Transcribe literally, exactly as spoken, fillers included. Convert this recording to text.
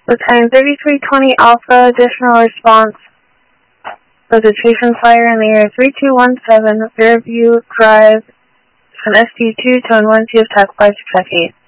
Lieutenant thirty-three twenty Alpha, additional response. There's a chasing fire in the air. three two one seven, Fairview Drive, an S D two, tone one, T attack five six eight.